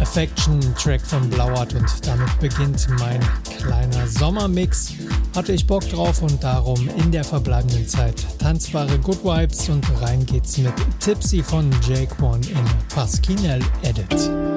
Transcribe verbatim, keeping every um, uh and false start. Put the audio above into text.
Affection, ein Track von Blauart, und damit beginnt mein kleiner Sommermix. Hatte ich Bock drauf und darum in der verbleibenden Zeit tanzbare Good Vibes, und rein geht's mit Tipsy von Jake One in Pasquinel Edit.